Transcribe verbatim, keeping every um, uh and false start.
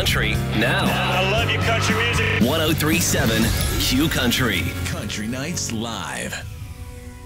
Country now. I love you, country music. one oh three point seven Q Country. Country Nights Live.